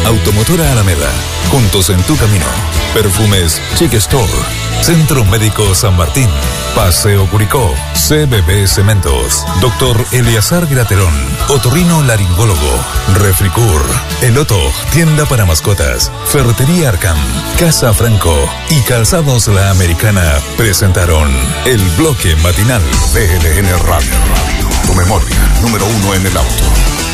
Automotora Alameda, juntos en tu camino. Perfumes Chic Store, Centro Médico San Martín, Paseo Curicó, CBB Cementos, Dr. Eleazar Graterón, Otorrino Laringólogo, Refricur, Eloto, tienda para mascotas, Ferretería Arcam, Casa Franco y Calzados La Americana presentaron el bloque matinal de LN Radio. Tu memoria, número 1 en el auto.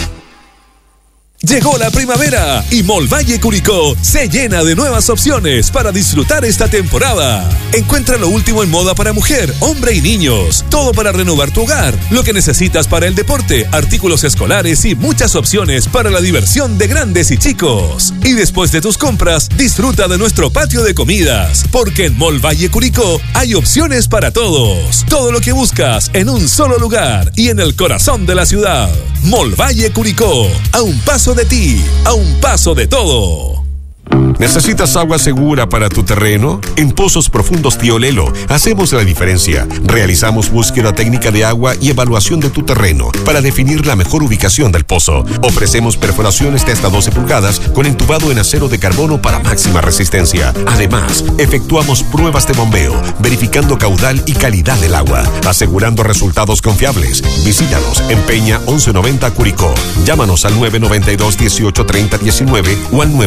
Llegó la primavera y Mall Valle Curicó se llena de nuevas opciones para disfrutar esta temporada. Encuentra lo último en moda para mujer, hombre y niños. Todo para renovar tu hogar. Lo que necesitas para el deporte, artículos escolares y muchas opciones para la diversión de grandes y chicos. Y después de tus compras, disfruta de nuestro patio de comidas. Porque en Mall Valle Curicó hay opciones para todos. Todo lo que buscas en un solo lugar y en el corazón de la ciudad. Mall Valle Curicó, a un paso de ti, a un paso de todo. ¿Necesitas agua segura para tu terreno? En Pozos Profundos Tío Lelo hacemos la diferencia. Realizamos búsqueda técnica de agua y evaluación de tu terreno para definir la mejor ubicación del pozo. Ofrecemos perforaciones de hasta 12 pulgadas con entubado en acero de carbono para máxima resistencia. Además, efectuamos pruebas de bombeo, verificando caudal y calidad del agua, asegurando resultados confiables. Visítanos en Peña 1190 Curicó. Llámanos al 992-1830-19 o al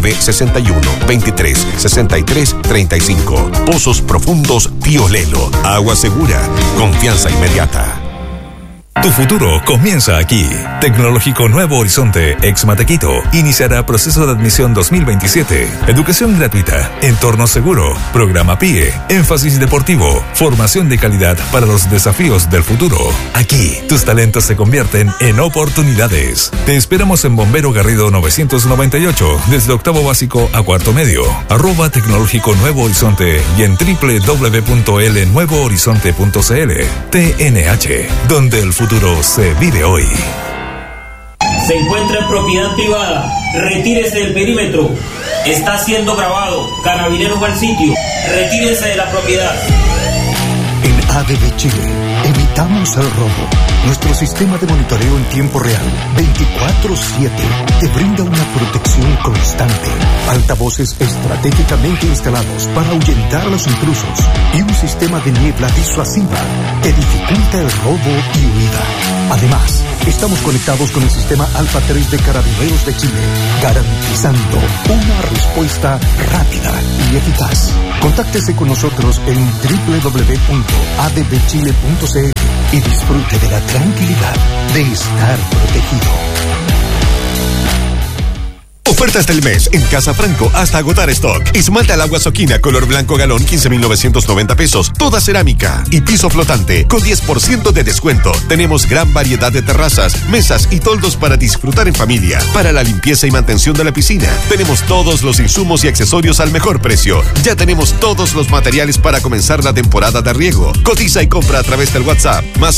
961-23-63-35. Pozos Profundos Tío Lelo. Agua segura. Confianza inmediata. Tu futuro comienza aquí. Tecnológico Nuevo Horizonte, ex Matequito, iniciará proceso de admisión 2027. Educación gratuita, entorno seguro, programa PIE, énfasis deportivo, formación de calidad para los desafíos del futuro. Aquí, tus talentos se convierten en oportunidades. Te esperamos en Bombero Garrido 998, desde octavo básico a cuarto medio. @Tecnológico Nuevo Horizonte y en www.lnuevohorizonte.cl. TNH, donde el futuro se vive hoy. Se encuentra en propiedad privada. Retírese del perímetro. Está siendo grabado. Carabineros al sitio. Retírese de la propiedad. En ADB Chile, evitamos el robo. Nuestro sistema de monitoreo en tiempo real, 24/7, te brinda una protección constante. Altavoces estratégicamente instalados para ahuyentar a los intrusos y un sistema de niebla disuasiva que dificulta el robo y huida. Además, estamos conectados con el sistema Alfa 3 de Carabineros de Chile, garantizando una respuesta rápida y eficaz. Contáctese con nosotros en www.adbchile.cl y disfrute de la tranquilidad de estar protegido. Ofertas del mes en Casa Franco hasta agotar stock. Esmalta al agua Soquina color blanco galón 15,990 pesos. Toda cerámica y piso flotante con 10% de descuento. Tenemos gran variedad de terrazas, mesas y toldos para disfrutar en familia. Para la limpieza y mantención de la piscina, tenemos todos los insumos y accesorios al mejor precio. Ya tenemos todos los materiales para comenzar la temporada de riego. Cotiza y compra a través del WhatsApp más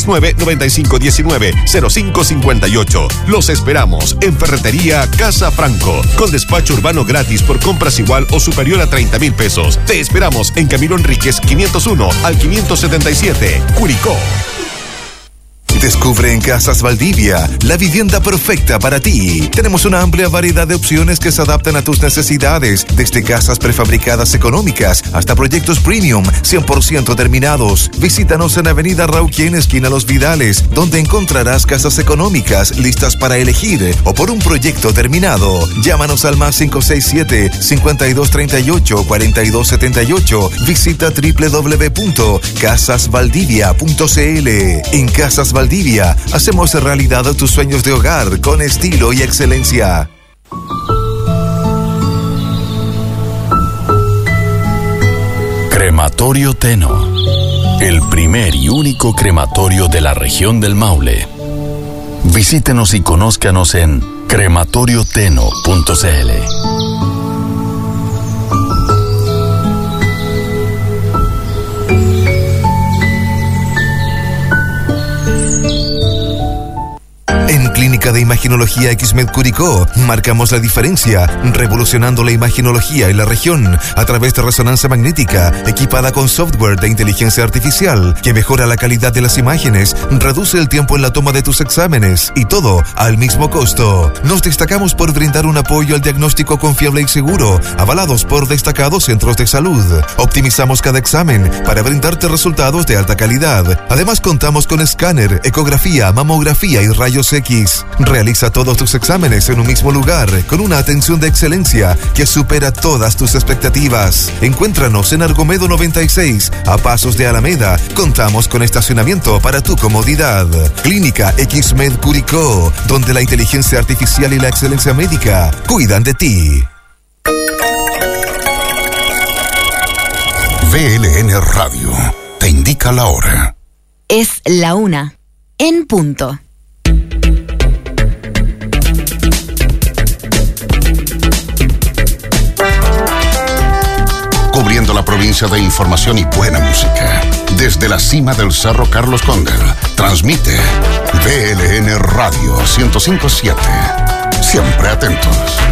569-9519-0558. Los esperamos en Ferretería Casa Franco, con despacho urbano gratis por compras igual o superior a 30,000 pesos. Te esperamos en Camilo Enríquez 501 al 577, Curicó. Descubre en Casas Valdivia la vivienda perfecta para ti. Tenemos una amplia variedad de opciones que se adaptan a tus necesidades, desde casas prefabricadas económicas hasta proyectos premium 100% terminados. Visítanos en Avenida Rauquien, esquina Los Vidales, donde encontrarás casas económicas listas para elegir o por un proyecto terminado. Llámanos al más 567-5238-4278. Visita www.casasvaldivia.cl. En Casas Valdivia hacemos realidad tus sueños de hogar con estilo y excelencia. Crematorio Teno, el primer y único crematorio de la región del Maule. Visítenos y conózcanos en crematorioteno.cl. En Clínica Clínica de Imaginología XMED Curicó. Marcamos la diferencia, revolucionando la imaginología en la región a través de resonancia magnética, equipada con software de inteligencia artificial que mejora la calidad de las imágenes, reduce el tiempo en la toma de tus exámenes y todo al mismo costo. Nos destacamos por brindar un apoyo al diagnóstico confiable y seguro, avalados por destacados centros de salud. Optimizamos cada examen para brindarte resultados de alta calidad. Además, contamos con escáner, ecografía, mamografía y rayos X. Realiza todos tus exámenes en un mismo lugar, con una atención de excelencia que supera todas tus expectativas. Encuéntranos en Argomedo 96, a pasos de Alameda. Contamos con estacionamiento para tu comodidad. Clínica XMED Curicó, donde la inteligencia artificial y la excelencia médica cuidan de ti. VLN Radio te indica la hora. Es la 1, en punto. Cubriendo la provincia de información y buena música. Desde la cima del Cerro Carlos Condel, transmite VLN Radio 105.7. Siempre atentos.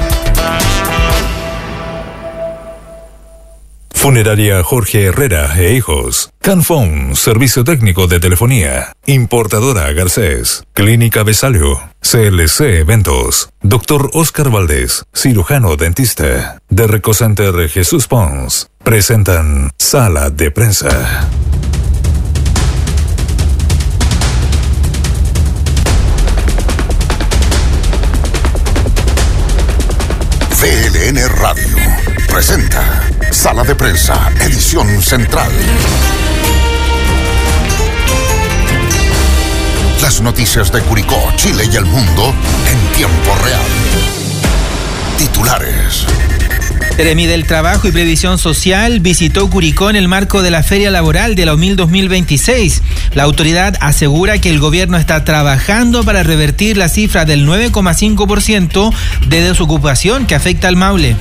Funeraria Jorge Herrera e Hijos. Canfón, servicio técnico de telefonía. Importadora Garcés. Clínica Besalio. CLC Eventos. Dr. Oscar Valdés, cirujano dentista. De Recocenter Jesús Pons. Presentan Sala de Prensa. VLN Radio presenta Sala de Prensa, edición central. Las noticias de Curicó, Chile y el mundo en tiempo real. Titulares. Seremi del Trabajo y Previsión Social visitó Curicó en el marco de la Feria Laboral de la UMIL 2026. La autoridad asegura que el gobierno está trabajando para revertir la cifra del 9,5% de desocupación que afecta al Maule.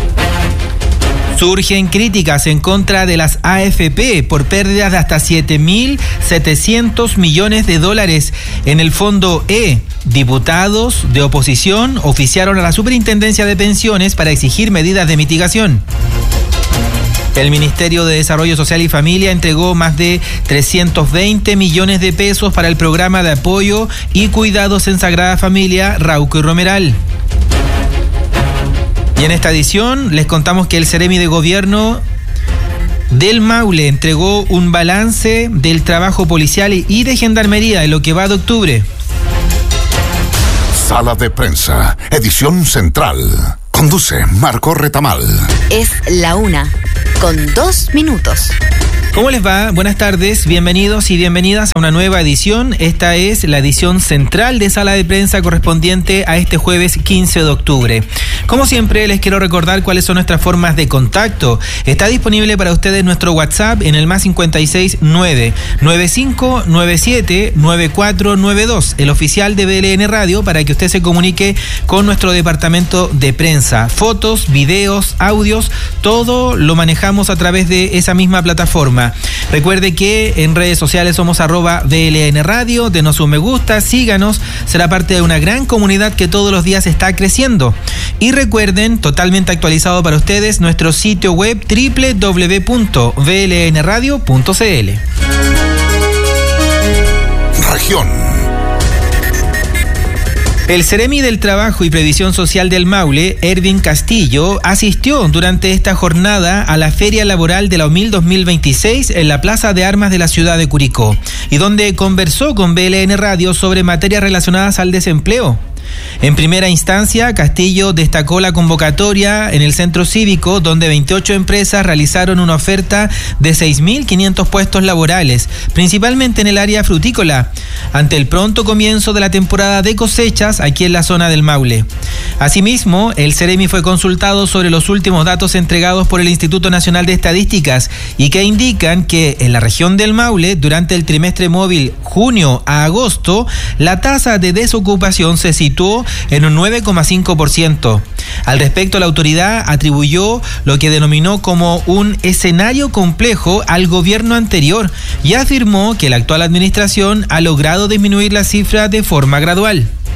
Surgen críticas en contra de las AFP por pérdidas de hasta 7.700 millones de dólares en el Fondo E. Diputados de oposición oficiaron a la Superintendencia de Pensiones para exigir medidas de mitigación. El Ministerio de Desarrollo Social y Familia entregó más de 320 millones de pesos para el programa de apoyo y cuidados en Sagrada Familia Rauco y Romeral. Y en esta edición les contamos que el Seremi de Gobierno del Maule entregó un balance del trabajo policial y de gendarmería en lo que va de octubre. Sala de Prensa, edición central. Conduce Marco Retamal. Es la 1, con 2 minutos. ¿Cómo les va? Buenas tardes, bienvenidos y bienvenidas a una nueva edición. Esta es la edición central de Sala de Prensa correspondiente a este jueves 15 de octubre. Como siempre, les quiero recordar cuáles son nuestras formas de contacto. Está disponible para ustedes nuestro WhatsApp en el más 569-9597-9492, el oficial de VLN Radio, para que usted se comunique con nuestro departamento de prensa. Fotos, videos, audios, todo lo manejamos a través de esa misma plataforma. Recuerde que en redes sociales somos @VLN Radio, denos un me gusta, síganos, será parte de una gran comunidad que todos los días está creciendo. Y recuerden, totalmente actualizado para ustedes, nuestro sitio web www.vlnradio.cl. Región. El Seremi del Trabajo y Previsión Social del Maule, Ervin Castillo, asistió durante esta jornada a la Feria Laboral de la UMIL 2026 en la Plaza de Armas de la ciudad de Curicó, y donde conversó con VLN Radio sobre materias relacionadas al desempleo. En primera instancia, Castillo destacó la convocatoria en el centro cívico, donde 28 empresas realizaron una oferta de 6.500 puestos laborales, principalmente en el área frutícola, ante el pronto comienzo de la temporada de cosechas aquí en la zona del Maule. Asimismo, el Seremi fue consultado sobre los últimos datos entregados por el Instituto Nacional de Estadísticas y que indican que en la región del Maule, durante el trimestre móvil junio a agosto, la tasa de desocupación se situó en un 9,5%. Al respecto, la autoridad atribuyó lo que denominó como un escenario complejo al gobierno anterior y afirmó que la actual administración ha logrado disminuir la cifra de forma gradual.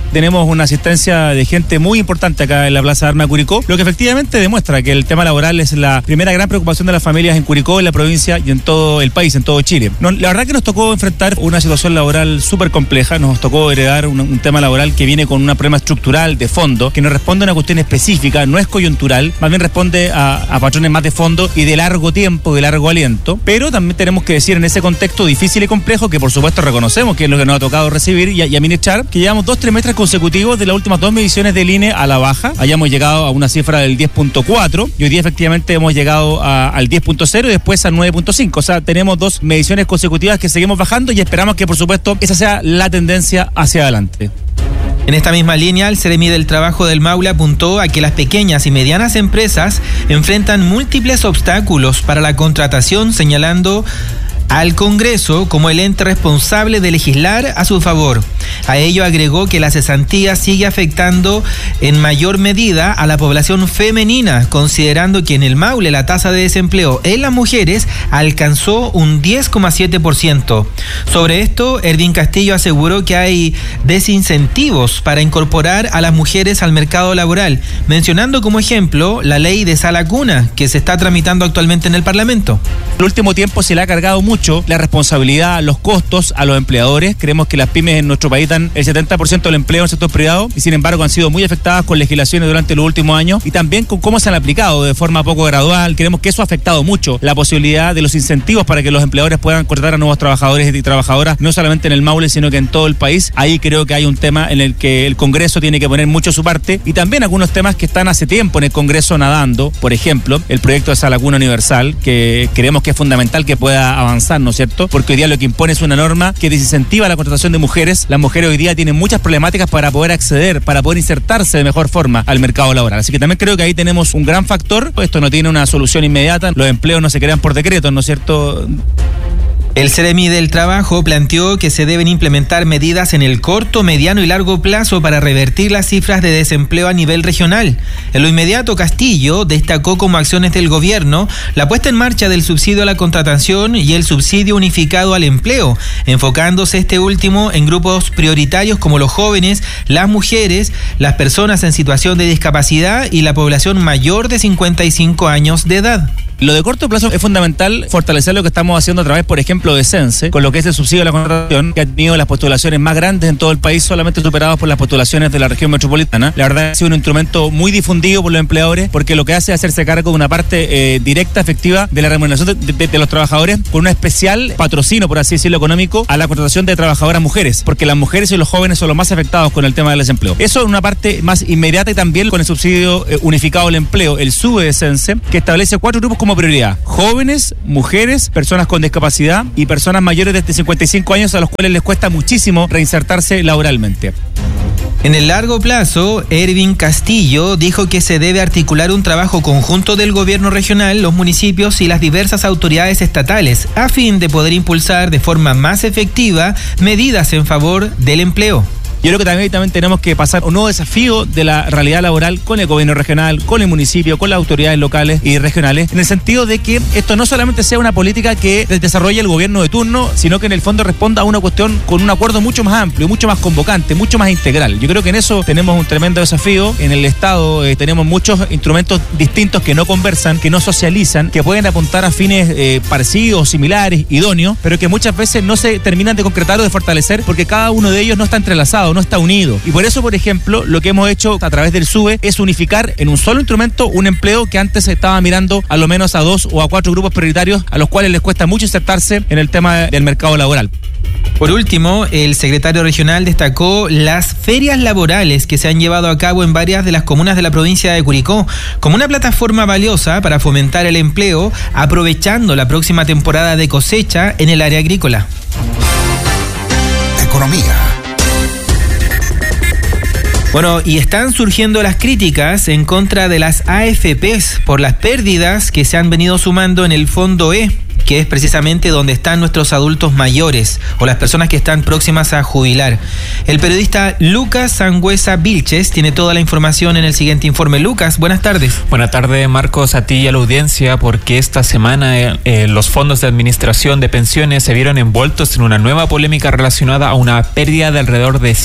Tenemos una asistencia de gente muy importante acá en la Plaza de Armas de Curicó, lo que efectivamente demuestra que el tema laboral es la primera gran preocupación de las familias en Curicó, en la provincia y en todo el país, en todo Chile. La verdad que nos tocó enfrentar una situación laboral súper compleja, nos tocó heredar un tema laboral que viene con un problema estructural de fondo, que no responde a una cuestión específica, no es coyuntural, más bien responde a patrones más de fondo y de largo tiempo, de largo aliento, pero también tenemos que decir en ese contexto difícil y complejo, que por supuesto reconocemos que es lo que nos ha tocado recibir y administrar, que llevamos 2 trimestres consecutivos de las últimas 2 mediciones del INE a la baja, hayamos llegado a una cifra del 10.4 y hoy día efectivamente hemos llegado al 10.0 y después al 9.5, o sea, tenemos 2 mediciones consecutivas que seguimos bajando y esperamos que por supuesto esa sea la tendencia hacia adelante. En esta misma línea, el Ceremi del Trabajo del Maule apuntó a que las pequeñas y medianas empresas enfrentan múltiples obstáculos para la contratación, señalando al Congreso como el ente responsable de legislar a su favor. A ello agregó que la cesantía sigue afectando en mayor medida a la población femenina, considerando que en el Maule la tasa de desempleo en las mujeres alcanzó un 10,7%. Sobre esto, Ervin Castillo aseguró que hay desincentivos para incorporar a las mujeres al mercado laboral, mencionando como ejemplo la ley de sala cuna que se está tramitando actualmente en el Parlamento. En el último tiempo se le ha cargado mucho la responsabilidad, los costos a los empleadores. Creemos que las pymes en nuestro país dan el 70% del empleo en el sector privado y sin embargo han sido muy afectadas con legislaciones durante los últimos años y también con cómo se han aplicado de forma poco gradual. Creemos que eso ha afectado mucho la posibilidad de los incentivos para que los empleadores puedan contratar a nuevos trabajadores y trabajadoras, no solamente en el Maule, sino que en todo el país. Ahí creo que hay un tema en el que el Congreso tiene que poner mucho su parte y también algunos temas que están hace tiempo en el Congreso nadando. Por ejemplo, el proyecto de sala cuna universal, que creemos que es fundamental que pueda avanzar, ¿no es cierto? Porque hoy día lo que impone es una norma que desincentiva la contratación de mujeres. Las mujeres hoy día tienen muchas problemáticas para poder acceder, para poder insertarse de mejor forma al mercado laboral. Así que también creo que ahí tenemos un gran factor. Esto no tiene una solución inmediata. Los empleos no se crean por decreto, ¿no es cierto? El Ceremi del Trabajo planteó que se deben implementar medidas en el corto, mediano y largo plazo para revertir las cifras de desempleo a nivel regional. En lo inmediato, Castillo destacó como acciones del gobierno la puesta en marcha del subsidio a la contratación y el subsidio unificado al empleo, enfocándose este último en grupos prioritarios como los jóvenes, las mujeres, las personas en situación de discapacidad y la población mayor de 55 años de edad. Lo de corto plazo es fundamental fortalecer lo que estamos haciendo a través, por ejemplo, de Sense, con lo que es el subsidio a la contratación, que ha tenido las postulaciones más grandes en todo el país, solamente superadas por las postulaciones de la región metropolitana. La verdad ha sido un instrumento muy difundido por los empleadores, porque lo que hace es hacerse cargo de una parte directa, efectiva, de la remuneración de los trabajadores, con un especial patrocinio, por así decirlo, económico, a la contratación de trabajadoras mujeres, porque las mujeres y los jóvenes son los más afectados con el tema del desempleo. Eso es una parte más inmediata y también con el subsidio unificado al empleo, el SUBE de Sense, que establece 4 grupos como prioridad: jóvenes, mujeres, personas con discapacidad y personas mayores de 55 años a los cuales les cuesta muchísimo reinsertarse laboralmente. En el largo plazo, Ervin Castillo dijo que se debe articular un trabajo conjunto del gobierno regional, los municipios y las diversas autoridades estatales, a fin de poder impulsar de forma más efectiva medidas en favor del empleo. Yo creo que también tenemos que pasar un nuevo desafío de la realidad laboral con el gobierno regional, con el municipio, con las autoridades locales y regionales, en el sentido de que esto no solamente sea una política que desarrolle el gobierno de turno, sino que en el fondo responda a una cuestión con un acuerdo mucho más amplio, mucho más convocante, mucho más integral. Yo creo que en eso tenemos un tremendo desafío. En el Estado tenemos muchos instrumentos distintos que no conversan, que no socializan, que pueden apuntar a fines parecidos, similares, idóneos, pero que muchas veces no se terminan de concretar o de fortalecer porque cada uno de ellos no está entrelazado, no está unido. Y por eso, por ejemplo, lo que hemos hecho a través del SUBE es unificar en un solo instrumento un empleo que antes se estaba mirando a lo menos a 2 o a 4 grupos prioritarios a los cuales les cuesta mucho insertarse en el tema del mercado laboral. Por último, el secretario regional destacó las ferias laborales que se han llevado a cabo en varias de las comunas de la provincia de Curicó como una plataforma valiosa para fomentar el empleo, aprovechando la próxima temporada de cosecha en el área agrícola. Economía. Bueno, y están surgiendo las críticas en contra de las AFPs por las pérdidas que se han venido sumando en el Fondo E, que es precisamente donde están nuestros adultos mayores o las personas que están próximas a jubilar. El periodista Lucas Sangüesa Vilches tiene toda la información en el siguiente informe. Lucas, buenas tardes. Buenas tardes, Marcos, a ti y a la audiencia, porque esta semana los fondos de administración de pensiones se vieron envueltos en una nueva polémica relacionada a una pérdida de alrededor de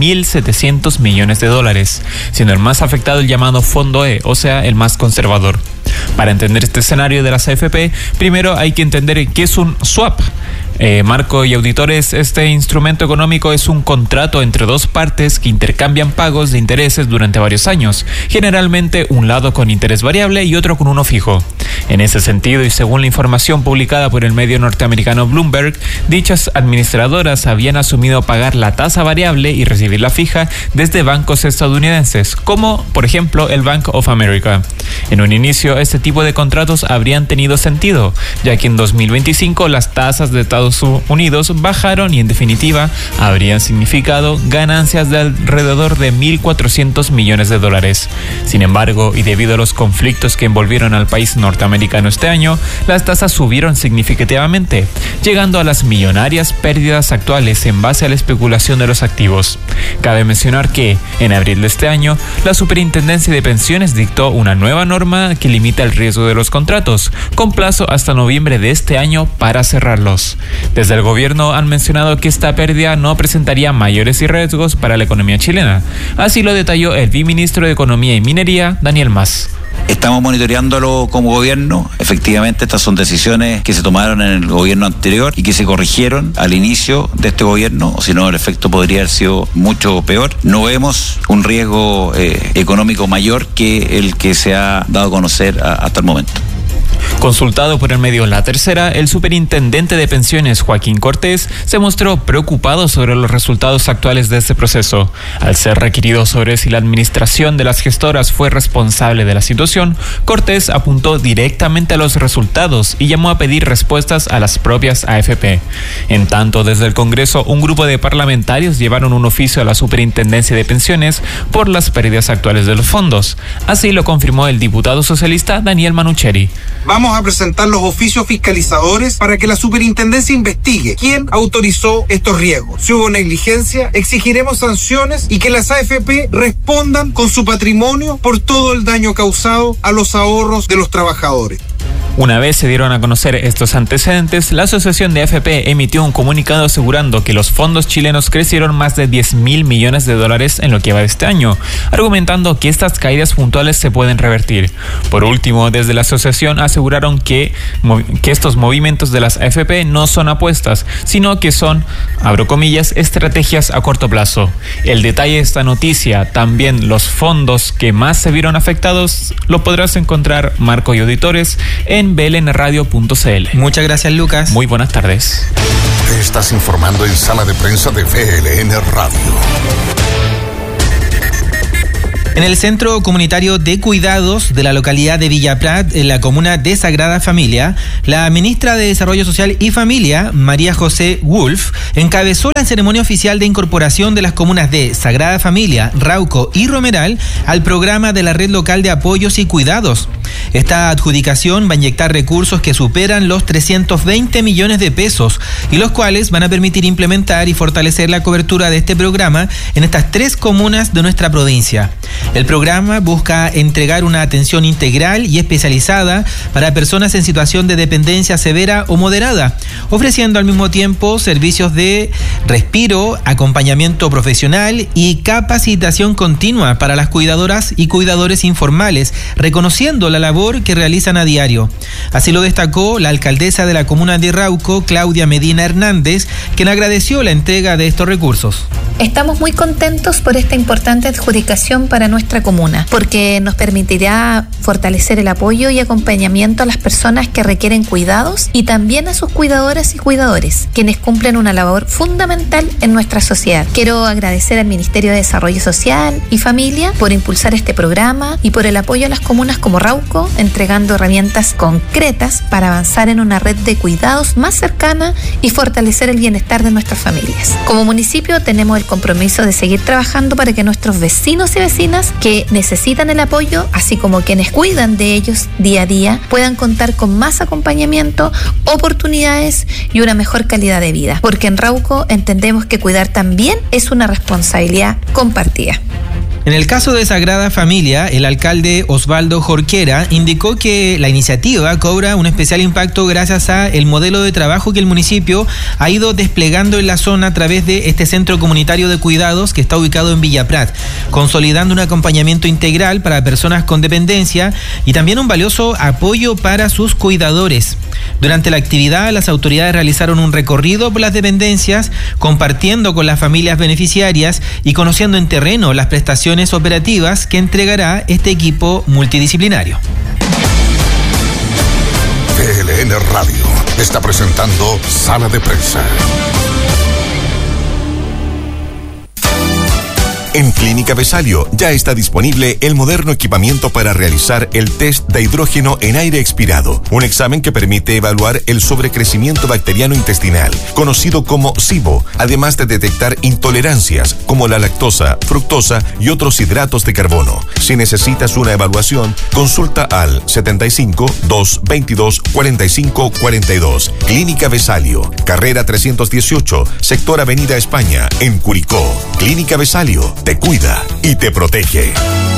7.700 millones de dólares, siendo el más afectado el llamado Fondo E, o sea, el más conservador. Para entender este escenario de las AFP, primero hay que entender qué es un swap. Marco y auditores, este instrumento económico es un contrato entre dos partes que intercambian pagos de intereses durante varios años, generalmente un lado con interés variable y otro con uno fijo. En ese sentido, y según la información publicada por el medio norteamericano Bloomberg, dichas administradoras habían asumido pagar la tasa variable y recibir la fija desde bancos estadounidenses, como por ejemplo el Bank of America. En un inicio, este tipo de contratos habrían tenido sentido, ya que en 2025 las tasas de Estados Unidos bajaron y en definitiva habrían significado ganancias de alrededor de 1.400 millones de dólares. Sin embargo, y debido a los conflictos que envolvieron al país norteamericano este año, las tasas subieron significativamente, llegando a las millonarias pérdidas actuales en base a la especulación de los activos. Cabe mencionar que, en abril de este año, la Superintendencia de Pensiones dictó una nueva norma que limita el riesgo de los contratos, con plazo hasta noviembre de este año para cerrarlos. Desde el gobierno han mencionado que esta pérdida no presentaría mayores riesgos para la economía chilena. Así lo detalló el viceministro de Economía y Minería, Daniel Mas. Estamos monitoreándolo como gobierno. Efectivamente, estas son decisiones que se tomaron en el gobierno anterior y que se corrigieron al inicio de este gobierno, o si no, el efecto podría haber sido mucho peor. No vemos un riesgo económico mayor que el que se ha dado a conocer hasta el momento. Consultado por el medio La Tercera, el superintendente de pensiones Joaquín Cortés se mostró preocupado sobre los resultados actuales de este proceso. Al ser requerido sobre si la administración de las gestoras fue responsable de la situación, Cortés apuntó directamente a los resultados y llamó a pedir respuestas a las propias AFP. En tanto, desde el Congreso, un grupo de parlamentarios llevaron un oficio a la Superintendencia de Pensiones por las pérdidas actuales de los fondos. Así lo confirmó el diputado socialista Daniel Manucheri. Vamos a presentar los oficios fiscalizadores para que la superintendencia investigue quién autorizó estos riesgos. Si hubo negligencia, exigiremos sanciones y que las AFP respondan con su patrimonio por todo el daño causado a los ahorros de los trabajadores. Una vez se dieron a conocer estos antecedentes, la Asociación de AFP emitió un comunicado asegurando que los fondos chilenos crecieron más de 10.000 millones de dólares en lo que va de este año, argumentando que estas caídas puntuales se pueden revertir. Por último, desde la asociación aseguraron que estos movimientos de las AFP no son apuestas, sino que son, abro comillas, estrategias a corto plazo. El detalle de esta noticia, también los fondos que más se vieron afectados, lo podrás encontrar, Marco y auditores, en blnradio.cl. Muchas gracias, Lucas. Muy buenas tardes. Te estás informando en Sala de Prensa de VLN Radio. En el Centro Comunitario de Cuidados de la localidad de Villa Prat, en la comuna de Sagrada Familia, la ministra de Desarrollo Social y Familia, María José Wolf, encabezó la ceremonia oficial de incorporación de las comunas de Sagrada Familia, Rauco y Romeral al programa de la Red Local de Apoyos y Cuidados. Esta adjudicación va a inyectar recursos que superan los 320 millones de pesos y los cuales van a permitir implementar y fortalecer la cobertura de este programa en estas 3 comunas de nuestra provincia. El programa busca entregar una atención integral y especializada para personas en situación de dependencia severa o moderada, ofreciendo al mismo tiempo servicios de respiro, acompañamiento profesional y capacitación continua para las cuidadoras y cuidadores informales, reconociendo la labor que realizan a diario. Así lo destacó la alcaldesa de la comuna de Rauco, Claudia Medina Hernández, quien agradeció la entrega de estos recursos. Estamos muy contentos por esta importante adjudicación para nuestra comuna, porque nos permitirá fortalecer el apoyo y acompañamiento a las personas que requieren cuidados y también a sus cuidadoras y cuidadores, quienes cumplen una labor fundamental en nuestra sociedad. Quiero agradecer al Ministerio de Desarrollo Social y Familia por impulsar este programa y por el apoyo a las comunas como Rauco todo entregando herramientas concretas para avanzar en una red de cuidados más cercana y fortalecer el bienestar de nuestras familias. Como municipio tenemos el compromiso de seguir trabajando para que nuestros vecinos y vecinas que necesitan el apoyo, así como quienes cuidan de ellos día a día, puedan contar con más acompañamiento, oportunidades y una mejor calidad de vida. Porque en Rauco entendemos que cuidar también es una responsabilidad compartida. En el caso de Sagrada Familia, el alcalde Osvaldo Jorquera indicó que la iniciativa cobra un especial impacto gracias a el modelo de trabajo que el municipio ha ido desplegando en la zona a través de este centro comunitario de cuidados que está ubicado en Villa Prat, consolidando un acompañamiento integral para personas con dependencia y también un valioso apoyo para sus cuidadores. Durante la actividad, las autoridades realizaron un recorrido por las dependencias, compartiendo con las familias beneficiarias y conociendo en terreno las prestaciones operativas que entregará este equipo multidisciplinario. PLN Radio está presentando Sala de Prensa. En Clínica Vesalio ya está disponible el moderno equipamiento para realizar el test de hidrógeno en aire expirado, un examen que permite evaluar el sobrecrecimiento bacteriano intestinal, conocido como SIBO, además de detectar intolerancias como la lactosa, fructosa y otros hidratos de carbono. Si necesitas una evaluación, consulta al 75 222 45 42. Clínica Vesalio, carrera 318, sector Avenida España, en Curicó. Clínica Vesalio te cuida y te protege.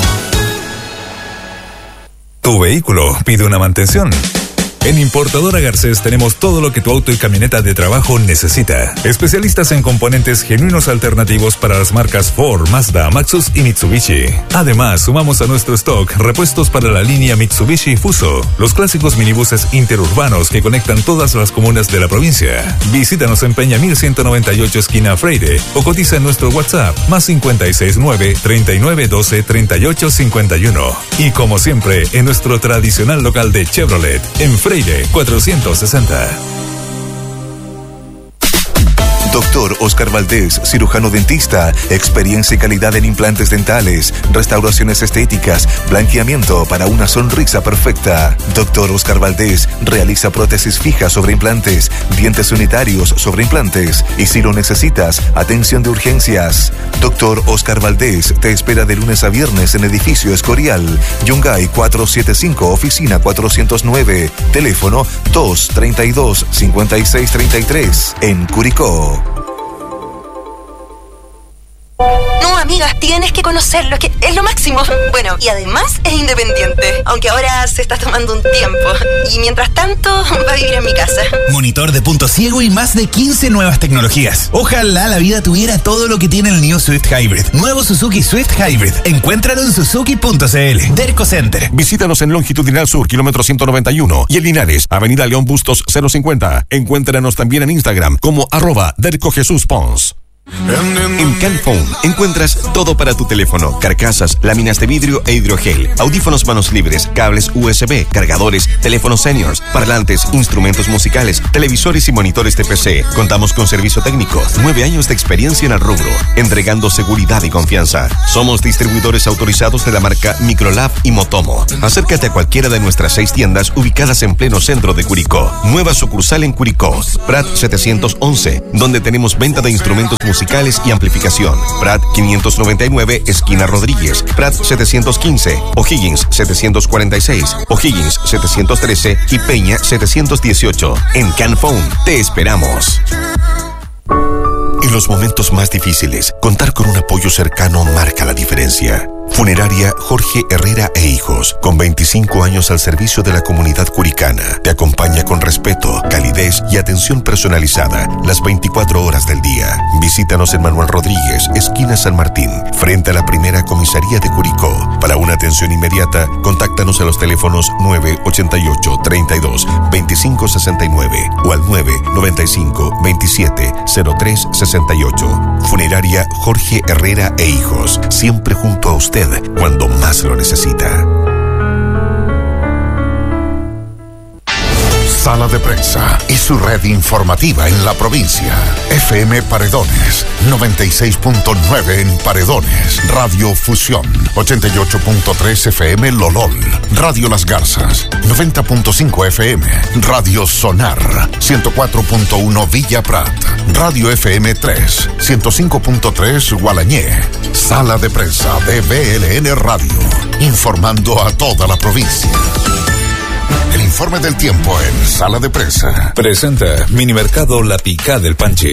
Tu vehículo pide una mantención. En Importadora Garcés tenemos todo lo que tu auto y camioneta de trabajo necesita. Especialistas en componentes genuinos alternativos para las marcas Ford, Mazda, Maxus y Mitsubishi. Además, sumamos a nuestro stock repuestos para la línea Mitsubishi Fuso, los clásicos minibuses interurbanos que conectan todas las comunas de la provincia. Visítanos en Peña 1198 esquina Freire o cotiza en nuestro WhatsApp +569 39 12 38 51. Y como siempre, en nuestro tradicional local de Chevrolet, en Freire 460. Doctor Oscar Valdés, cirujano dentista, experiencia y calidad en implantes dentales, restauraciones estéticas, blanqueamiento para una sonrisa perfecta. Doctor Oscar Valdés realiza prótesis fijas sobre implantes, dientes unitarios sobre implantes y si lo necesitas, atención de urgencias. Doctor Oscar Valdés te espera de lunes a viernes en edificio Escorial, Yungay 475, oficina 409, teléfono 232-5633, en Curicó. No, amiga, tienes que conocerlo, es que es lo máximo. Bueno, y además es independiente, aunque ahora se está tomando un tiempo. Y mientras tanto, va a vivir en mi casa. Monitor de punto ciego y más de 15 nuevas tecnologías. Ojalá la vida tuviera todo lo que tiene el New Swift Hybrid. Nuevo Suzuki Swift Hybrid. Encuéntralo en Suzuki.cl. Derco Center. Visítanos en Longitudinal Sur, kilómetro 191. Y en Linares, Avenida León Bustos 050. Encuéntranos también en Instagram como @DercoJesusPons. En Canphone encuentras todo para tu teléfono: carcasas, láminas de vidrio e hidrogel, audífonos manos libres, cables USB, cargadores, teléfonos seniors, parlantes, instrumentos musicales, televisores y monitores de PC. Contamos con servicio técnico, 9 años de experiencia en el rubro, entregando seguridad y confianza. Somos distribuidores autorizados de la marca Microlab y Motomo. Acércate a cualquiera de nuestras 6 tiendas ubicadas en pleno centro de Curicó. Nueva sucursal en Curicó, Prat 711, donde tenemos venta de instrumentos musicales y amplificación. Prat 599, esquina Rodríguez. Prat 715, O'Higgins 746, O'Higgins 713 y Peña 718. En Canphone te esperamos. En los momentos más difíciles, contar con un apoyo cercano marca la diferencia. Funeraria Jorge Herrera e Hijos, con 25 años al servicio de la comunidad curicana, te acompaña con respeto, calidez y atención personalizada las 24 horas del día. Visítanos en Manuel Rodríguez, esquina San Martín, frente a la primera comisaría de Curicó. Para una atención inmediata, contáctanos a los teléfonos 988 32 25 69 o al 995 27 03 68. Funeraria Jorge Herrera e Hijos, siempre junto a usted cuando más lo necesita. Sala Sala de Prensa y su red informativa en la provincia. FM Paredones, 96.9 en Paredones. Radio Fusión, 88.3 FM Lolol. Radio Las Garzas, 90.5 FM. Radio Sonar, 104.1 Villa Prat. Radio FM 3, 105.3 Gualañé. Sala de Prensa de BLN Radio, informando a toda la provincia. El informe del tiempo en Sala de Prensa. Presenta Minimercado La Picá del Panchi.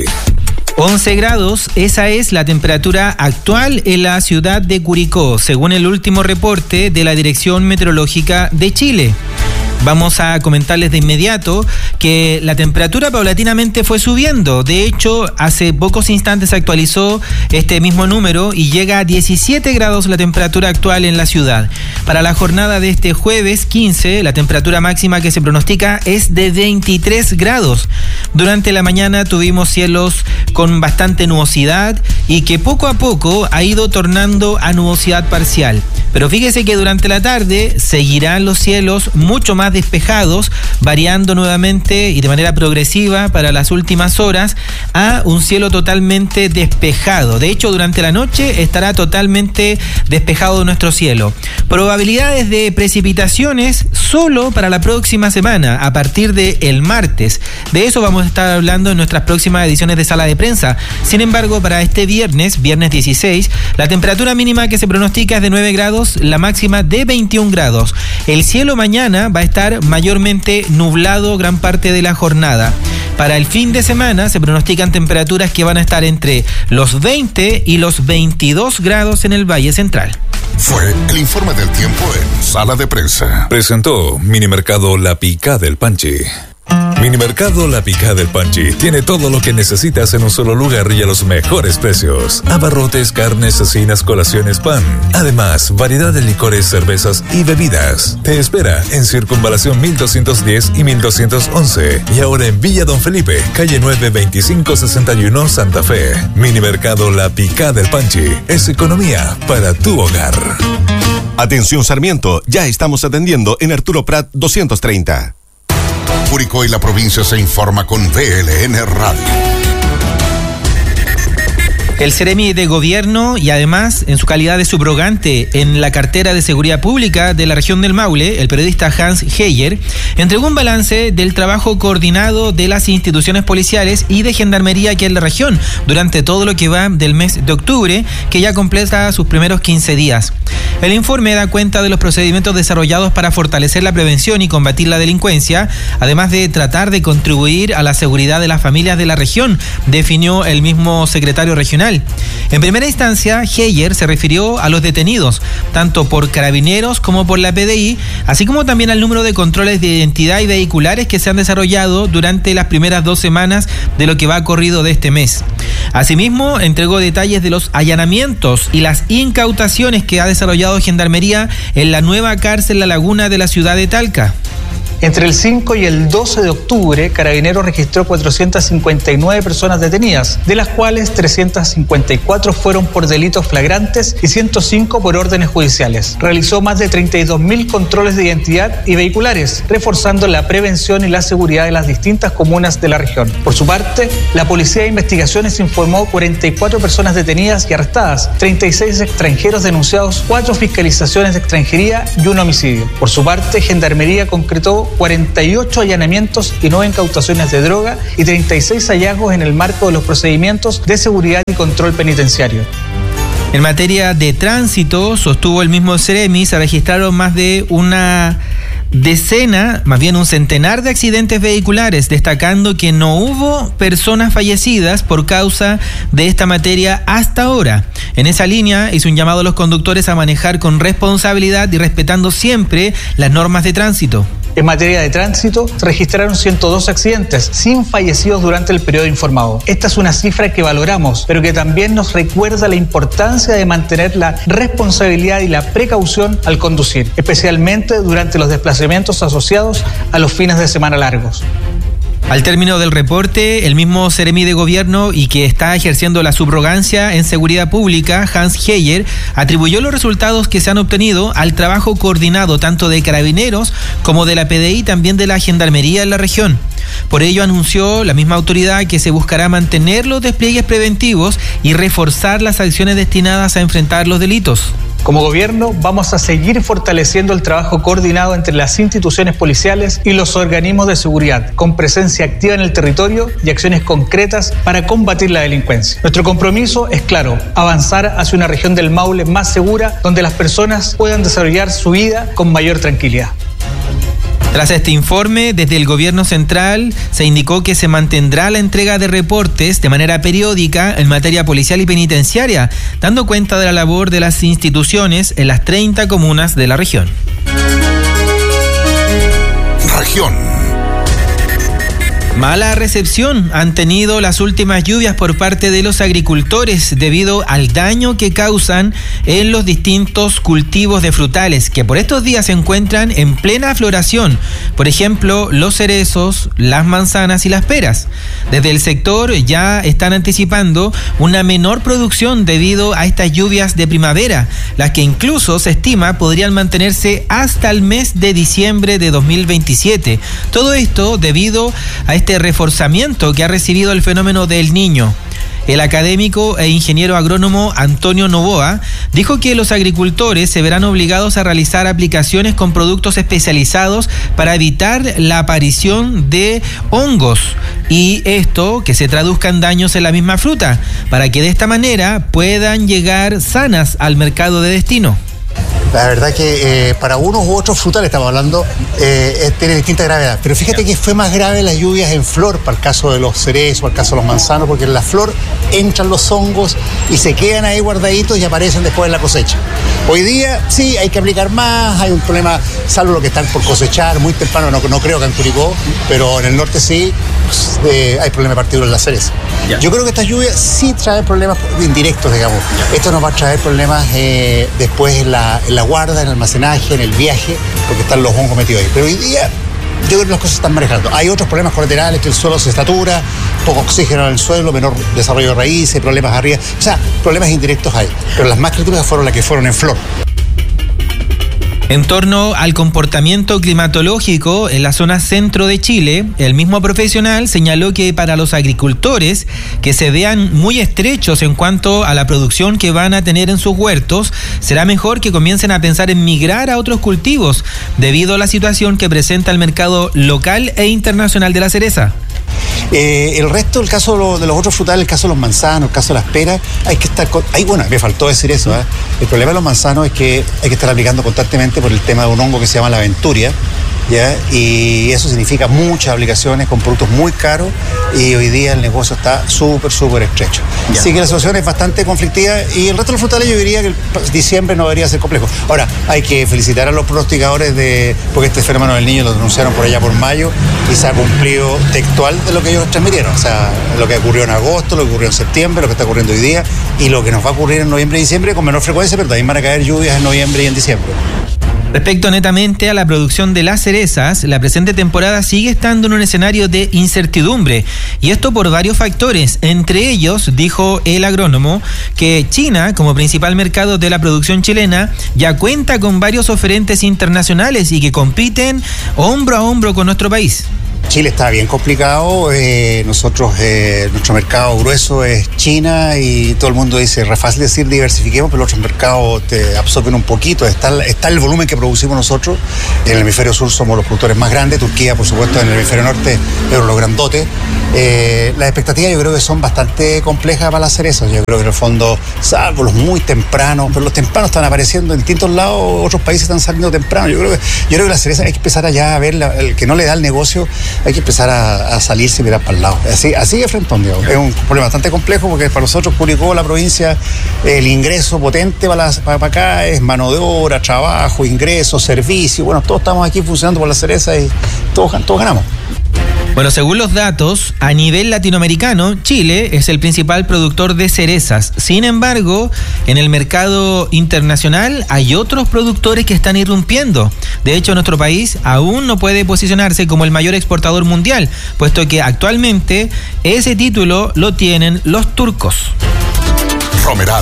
11 grados, esa es la temperatura actual en la ciudad de Curicó, según el último reporte de la Dirección Meteorológica de Chile. Vamos a comentarles de inmediato que la temperatura paulatinamente fue subiendo. De hecho, hace pocos instantes se actualizó este mismo número y llega a 17 grados la temperatura actual en la ciudad. Para la jornada de este jueves 15, la temperatura máxima que se pronostica es de 23 grados. Durante la mañana tuvimos cielos con bastante nubosidad y que poco a poco ha ido tornando a nubosidad parcial. Pero fíjese que durante la tarde seguirán los cielos mucho más despejados, variando nuevamente y de manera progresiva para las últimas horas a un cielo totalmente despejado. De hecho, durante la noche estará totalmente despejado nuestro cielo. Probabilidades de precipitaciones solo para la próxima semana, a partir del martes. De eso vamos a estar hablando en nuestras próximas ediciones de Sala de Prensa. Sin embargo, para este viernes 16, la temperatura mínima que se pronostica es de 9 grados, la máxima de 21 grados. El cielo mañana va a estar mayormente nublado gran parte de la jornada. Para el fin de semana se pronostican temperaturas que van a estar entre los 20 y los 22 grados en el Valle Central. Fue el informe del tiempo en Sala de Prensa. Presentó Minimercado La Picá del Panchi. Minimercado La Picá del Panchi tiene todo lo que necesitas en un solo lugar y a los mejores precios. Abarrotes, carnes, cecinas, colaciones, pan. Además, variedad de licores, cervezas y bebidas. Te espera en Circunvalación 1210 y 1211. Y ahora en Villa Don Felipe, calle 9, 2561, Santa Fe. Minimercado La Picá del Panchi es economía para tu hogar. Atención Sarmiento, ya estamos atendiendo en Arturo Prat 230. Curicó y la provincia se informa con BLN Radio. El Seremi de Gobierno y además en su calidad de subrogante en la cartera de Seguridad Pública de la región del Maule, el periodista Hans Heyer, entregó un balance del trabajo coordinado de las instituciones policiales y de gendarmería aquí en la región durante todo lo que va del mes de octubre, que ya completa sus primeros 15 días. El informe da cuenta de los procedimientos desarrollados para fortalecer la prevención y combatir la delincuencia, además de tratar de contribuir a la seguridad de las familias de la región, definió el mismo secretario regional. En primera instancia, Heyer se refirió a los detenidos, tanto por carabineros como por la PDI, así como también al número de controles de identidad y vehiculares que se han desarrollado durante las primeras 2 semanas de lo que va corrido de este mes. Asimismo, entregó detalles de los allanamientos y las incautaciones que ha desarrollado Gendarmería en la nueva cárcel La Laguna de la ciudad de Talca. Entre el 5 y el 12 de octubre, Carabineros registró 459 personas detenidas, de las cuales 354 fueron por delitos flagrantes y 105 por órdenes judiciales. Realizó más de 32.000 controles de identidad y vehiculares, reforzando la prevención y la seguridad de las distintas comunas de la región. Por su parte, la Policía de Investigaciones informó 44 personas detenidas y arrestadas, 36 extranjeros denunciados, 4 fiscalizaciones de extranjería y 1 homicidio. Por su parte, Gendarmería concretó 48 allanamientos y 9 incautaciones de droga y 36 hallazgos en el marco de los procedimientos de seguridad y control penitenciario. En materia de tránsito, sostuvo el mismo Seremi, se registraron más de una decena, más bien un centenar de accidentes vehiculares, destacando que no hubo personas fallecidas por causa de esta materia hasta ahora. En esa línea hizo un llamado a los conductores a manejar con responsabilidad y respetando siempre las normas de tránsito. En materia de tránsito, se registraron 102 accidentes, sin fallecidos durante el periodo informado. Esta es una cifra que valoramos, pero que también nos recuerda la importancia de mantener la responsabilidad y la precaución al conducir, especialmente durante los desplazamientos asociados a los fines de semana largos. Al término del reporte, el mismo Seremi de Gobierno y que está ejerciendo la subrogancia en seguridad pública, Hans Heyer, atribuyó los resultados que se han obtenido al trabajo coordinado tanto de Carabineros como de la PDI y también de la Gendarmería en la región. Por ello anunció la misma autoridad que se buscará mantener los despliegues preventivos y reforzar las acciones destinadas a enfrentar los delitos. Como gobierno vamos a seguir fortaleciendo el trabajo coordinado entre las instituciones policiales y los organismos de seguridad, con presencia activa en el territorio y acciones concretas para combatir la delincuencia. Nuestro compromiso es claro, avanzar hacia una región del Maule más segura, donde las personas puedan desarrollar su vida con mayor tranquilidad. Tras este informe, desde el gobierno central se indicó que se mantendrá la entrega de reportes de manera periódica en materia policial y penitenciaria, dando cuenta de la labor de las instituciones en las 30 comunas de la región. Región. Mala recepción han tenido las últimas lluvias por parte de los agricultores debido al daño que causan en los distintos cultivos de frutales que por estos días se encuentran en plena floración. Por ejemplo, los cerezos, las manzanas y las peras. Desde el sector ya están anticipando una menor producción debido a estas lluvias de primavera, las que incluso se estima podrían mantenerse hasta el mes de diciembre de 2027. Todo esto debido a este reforzamiento que ha recibido el fenómeno del Niño. El académico e ingeniero agrónomo Antonio Novoa dijo que los agricultores se verán obligados a realizar aplicaciones con productos especializados para evitar la aparición de hongos y esto que se traduzca en daños en la misma fruta, para que de esta manera puedan llegar sanas al mercado de destino. La verdad que para unos u otros frutales, estamos hablando, tiene distinta gravedad. Pero fíjate que fue más grave las lluvias en flor, para el caso de los cerezos, para el caso de los manzanos, porque en la flor entran los hongos y se quedan ahí guardaditos y aparecen después en la cosecha. Hoy día sí, hay que aplicar más, hay un problema, salvo lo que están por cosechar, muy temprano, no creo que en Curicó, pero en el norte sí, hay problemas particulares en la cereza. Yo creo que estas lluvias sí traen problemas indirectos, digamos. Esto nos va a traer problemas después en la guarda, en el almacenaje, en el viaje, porque están los hongos metidos ahí. Pero hoy día yo creo que las cosas se están manejando. Hay otros problemas colaterales, que el suelo se satura, poco oxígeno en el suelo, menor desarrollo de raíces, problemas arriba. O sea, problemas indirectos hay. Pero las más críticas fueron las que fueron en flor. En torno al comportamiento climatológico en la zona centro de Chile, el mismo profesional señaló que para los agricultores que se vean muy estrechos en cuanto a la producción que van a tener en sus huertos, será mejor que comiencen a pensar en migrar a otros cultivos debido a la situación que presenta el mercado local e internacional de la cereza. El resto, el caso de los otros frutales, el caso de los manzanos, el caso de las peras, hay que estar... me faltó decir eso. El problema de los manzanos es que hay que estar aplicando constantemente por el tema de un hongo que se llama la aventuria, ¿ya? Y eso significa muchas aplicaciones con productos muy caros y hoy día el negocio está súper estrecho. Ya. Así que la situación es bastante conflictiva y el resto de los frutales yo diría que el diciembre no debería ser complejo. Ahora, hay que felicitar a los pronosticadores porque este fenómeno del Niño lo denunciaron por allá por mayo y se ha cumplido textual de lo que ellos transmitieron. O sea, lo que ocurrió en agosto, lo que ocurrió en septiembre, lo que está ocurriendo hoy día y lo que nos va a ocurrir en noviembre y diciembre con menor frecuencia, pero también van a caer lluvias en noviembre y en diciembre. Respecto netamente a la producción de las cerezas, la presente temporada sigue estando en un escenario de incertidumbre y esto por varios factores. Entre ellos, dijo el agrónomo, que China, como principal mercado de la producción chilena, ya cuenta con varios oferentes internacionales y que compiten hombro a hombro con nuestro país. Chile está bien complicado, nosotros, nuestro mercado grueso es China y todo el mundo dice, es fácil decir diversifiquemos, pero los otros mercados te absorben un poquito, está el volumen que producimos nosotros, en el hemisferio sur somos los productores más grandes, Turquía por supuesto en el hemisferio norte, pero los grandotes. Las expectativas yo creo que son bastante complejas para las cerezas, yo creo que en el fondo, salvo los muy tempranos, pero los tempranos están apareciendo en distintos lados, otros países están saliendo temprano, yo creo que las cerezas hay que empezar allá a ver, el que no le da el negocio, hay que empezar a salirse y mirar para el lado. Así de frente, digamos. Es un problema bastante complejo porque para nosotros, Curicó, la provincia, el ingreso potente para acá es mano de obra, trabajo, ingresos, servicios. Bueno, todos estamos aquí funcionando por la cereza y todos ganamos. Bueno, según los datos, a nivel latinoamericano, Chile es el principal productor de cerezas. Sin embargo, en el mercado internacional hay otros productores que están irrumpiendo. De hecho, nuestro país aún no puede posicionarse como el mayor exportador mundial, puesto que actualmente ese título lo tienen los turcos. Romeral.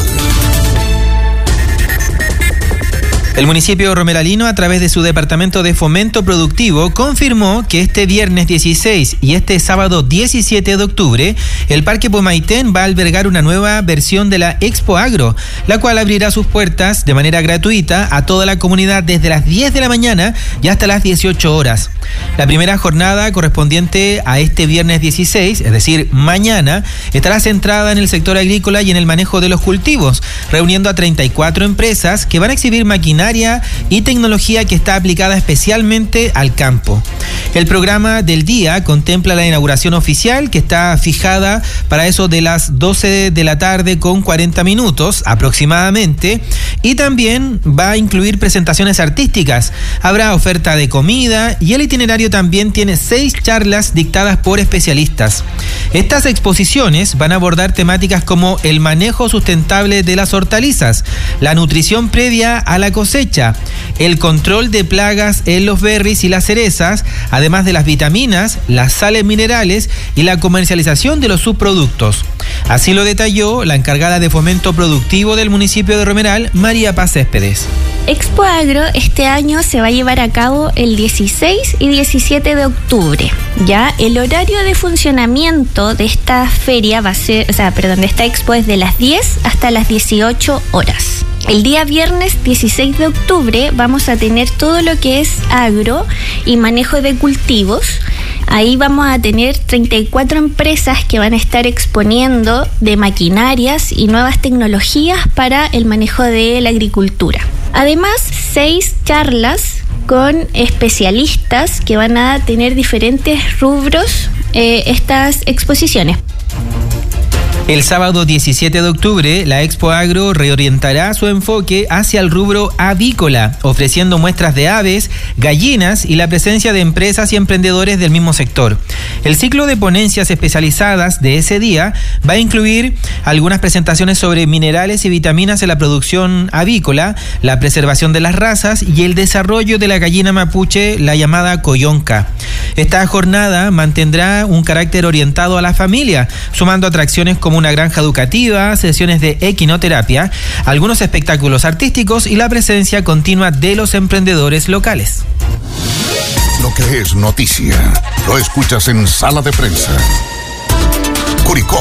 El municipio romeralino, a través de su departamento de fomento productivo, confirmó que este viernes 16 y este sábado 17 de octubre, el Parque Pomaitén va a albergar una nueva versión de la Expo Agro, la cual abrirá sus puertas de manera gratuita a toda la comunidad desde las 10 de la mañana y hasta las 18 horas. La primera jornada correspondiente a este viernes 16, es decir, mañana, estará centrada en el sector agrícola y en el manejo de los cultivos, reuniendo a 34 empresas que van a exhibir maquinaria y tecnología que está aplicada especialmente al campo. El programa del día contempla la inauguración oficial, que está fijada para eso de las 12 de la tarde con 40 minutos aproximadamente, y también va a incluir presentaciones artísticas. Habrá oferta de comida y el itinerario también tiene 6 charlas dictadas por especialistas. Estas exposiciones van a abordar temáticas como el manejo sustentable de las hortalizas, la nutrición previa a la cosecha, el control de plagas en los berries y las cerezas, además de las vitaminas, las sales minerales y la comercialización de los subproductos. Así lo detalló la encargada de fomento productivo del municipio de Romeral, María Paz Céspedes. Expo Agro este año se va a llevar a cabo el 16 y 17 de octubre. Ya el horario de funcionamiento de esta feria va a ser, de esta expo es de las 10 hasta las 18 horas. El día viernes 16 de octubre vamos a tener todo lo que es agro y manejo de cultivos. Ahí vamos a tener 34 empresas que van a estar exponiendo de maquinarias y nuevas tecnologías para el manejo de la agricultura. Además, 6 charlas con especialistas que van a tener diferentes rubros estas exposiciones. El sábado 17 de octubre, la Expo Agro reorientará su enfoque hacia el rubro avícola, ofreciendo muestras de aves, gallinas y la presencia de empresas y emprendedores del mismo sector. El ciclo de ponencias especializadas de ese día va a incluir algunas presentaciones sobre minerales y vitaminas en la producción avícola, la preservación de las razas y el desarrollo de la gallina mapuche, la llamada coyonca. Esta jornada mantendrá un carácter orientado a la familia, sumando atracciones como una granja educativa, sesiones de equinoterapia, algunos espectáculos artísticos y la presencia continua de los emprendedores locales. Lo que es noticia, lo escuchas en Sala de Prensa. Curicó.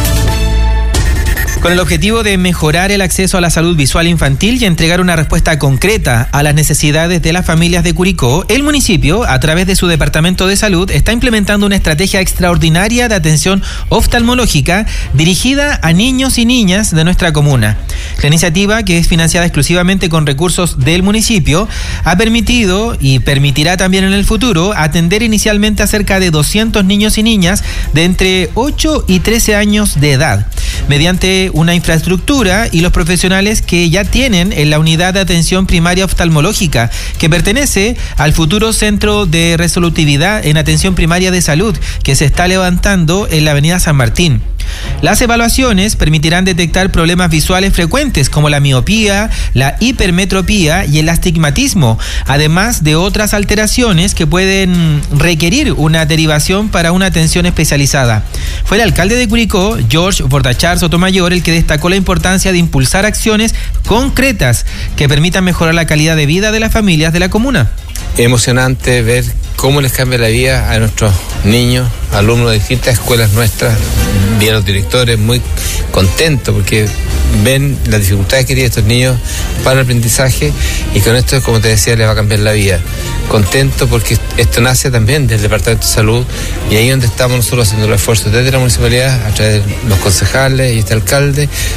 Con el objetivo de mejorar el acceso a la salud visual infantil y entregar una respuesta concreta a las necesidades de las familias de Curicó, el municipio, a través de su departamento de salud, está implementando una estrategia extraordinaria de atención oftalmológica dirigida a niños y niñas de nuestra comuna. La iniciativa, que es financiada exclusivamente con recursos del municipio, ha permitido y permitirá también en el futuro atender inicialmente a cerca de 200 niños y niñas de entre 8 y 13 años de edad, mediante una infraestructura y los profesionales que ya tienen en la unidad de atención primaria oftalmológica, que pertenece al futuro Centro de Resolutividad en Atención Primaria de Salud, que se está levantando en la avenida San Martín. Las evaluaciones permitirán detectar problemas visuales frecuentes como la miopía, la hipermetropía y el astigmatismo, además de otras alteraciones que pueden requerir una derivación para una atención especializada. Fue el alcalde de Curicó, George Bordachar Sotomayor, el que destacó la importancia de impulsar acciones concretas que permitan mejorar la calidad de vida de las familias de la comuna. Emocionante ver cómo les cambia la vida a nuestros niños, alumnos de distintas escuelas nuestras, y a los directores muy contentos porque ven las dificultades que tienen estos niños para el aprendizaje, y con esto, como te decía, les va a cambiar la vida. Contento porque esto nace también del Departamento de Salud, y ahí donde estamos nosotros haciendo los esfuerzos desde la municipalidad, a través de los concejales y este alcalde,